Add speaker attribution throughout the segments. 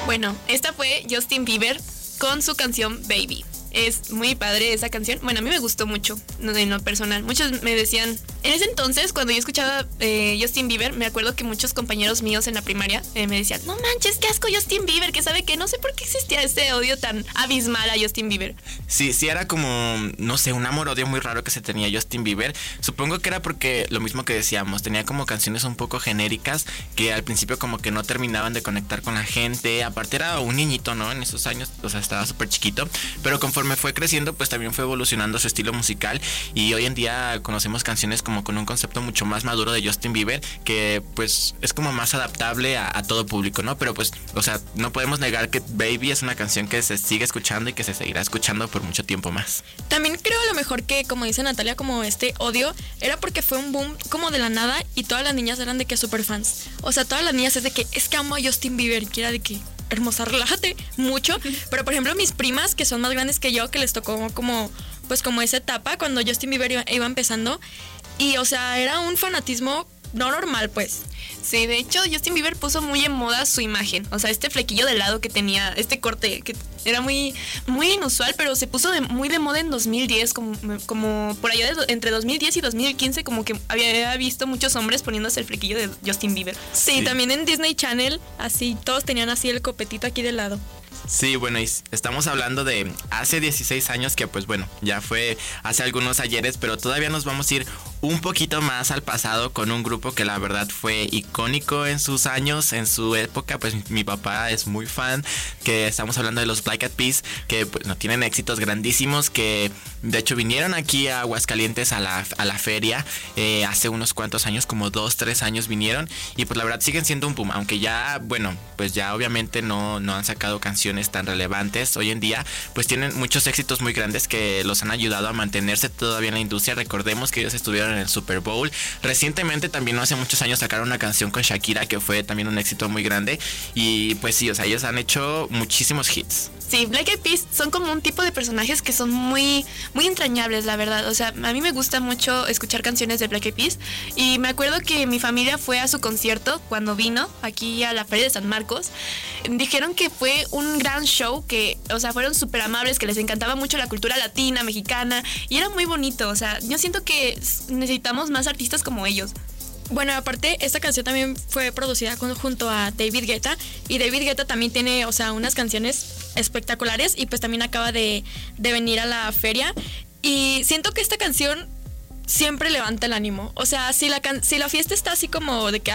Speaker 1: Bueno, esta fue Justin Bieber con su canción Baby. Es muy padre esa canción. Bueno, a mí me gustó mucho, en lo personal. Muchos me decían... En ese entonces, cuando yo escuchaba Justin Bieber, me acuerdo que muchos compañeros míos en la primaria me decían: no manches, qué asco Justin Bieber, que sabe que no sé por qué existía ese odio tan abismal a Justin Bieber.
Speaker 2: Sí, era como, no sé, un amor-odio muy raro que se tenía Justin Bieber. Supongo que era porque lo mismo que decíamos, tenía como canciones un poco genéricas que al principio como que no terminaban de conectar con la gente. Aparte era un niñito, ¿no? En esos años, o sea, estaba súper chiquito. Pero conforme fue creciendo, pues también fue evolucionando su estilo musical. Y hoy en día conocemos canciones como con un concepto mucho más maduro de Justin Bieber, que pues es como más adaptable a todo público, ¿no? Pero pues, o sea, no podemos negar que Baby es una canción que se sigue escuchando y que se seguirá escuchando por mucho tiempo más.
Speaker 3: También creo a lo mejor que, como dice Natalia, como este odio era porque fue un boom como de la nada y todas las niñas eran de que super fans. O sea, todas las niñas es de que es que amo a Justin Bieber, que era de que hermosa, relájate mucho. Pero por ejemplo mis primas que son más grandes que yo, que les tocó como pues como esa etapa cuando Justin Bieber iba empezando, y o sea era un fanatismo no normal, pues.
Speaker 1: Sí, de hecho Justin Bieber puso muy en moda su imagen. O sea, este flequillo de lado que tenía, este corte que era muy, muy inusual, pero se puso muy de moda en 2010, como por allá entre 2010 y 2015, como que había visto muchos hombres poniéndose el flequillo de Justin Bieber.
Speaker 3: Sí, también en Disney Channel, así, todos tenían así el copetito aquí de lado.
Speaker 2: Sí, bueno, y estamos hablando de hace 16 años, que pues bueno, ya fue hace algunos ayeres, pero todavía nos vamos a ir un poquito más al pasado con un grupo que la verdad fue icónico en sus años, en su época. Pues mi papá es muy fan, que estamos hablando de los Black Eyed Peas, que pues no tienen éxitos grandísimos, que de hecho vinieron aquí a Aguascalientes a la feria hace unos cuantos años, como 2-3 años vinieron, y pues la verdad siguen siendo un boom, aunque ya, bueno, pues ya obviamente no han sacado canciones tan relevantes hoy en día. Pues tienen muchos éxitos muy grandes que los han ayudado a mantenerse todavía en la industria. Recordemos que ellos estuvieron en el Super Bowl recientemente, también no hace muchos años sacaron una canción con Shakira que fue también un éxito muy grande. Y pues sí, o sea, ellos han hecho muchísimos hits.
Speaker 1: Sí, Black Eyed Peas son como un tipo de personajes que son muy, muy entrañables, la verdad. O sea, a mí me gusta mucho escuchar canciones de Black Eyed Peas. Y me acuerdo que mi familia fue a su concierto cuando vino aquí a la Feria de San Marcos. Dijeron que fue un gran show, que, o sea, fueron súper amables, que les encantaba mucho la cultura latina, mexicana. Y era muy bonito, o sea, yo siento que necesitamos más artistas como ellos.
Speaker 3: Bueno, aparte, esta canción también fue producida junto a David Guetta. Y David Guetta también tiene, o sea, unas canciones espectaculares. Y pues también acaba de venir a la feria. Y siento que esta canción siempre levanta el ánimo. O sea, si la fiesta está así como de que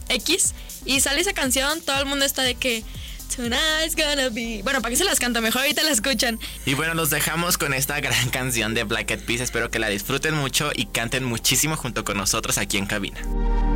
Speaker 3: X y sale esa canción, todo el mundo está de que Tonight's gonna be... Bueno, ¿para qué se las canto? Mejor ahorita la escuchan.
Speaker 2: Y bueno, los dejamos con esta gran canción de Black Eyed Peas. Espero que la disfruten mucho y canten muchísimo junto con nosotros aquí en cabina.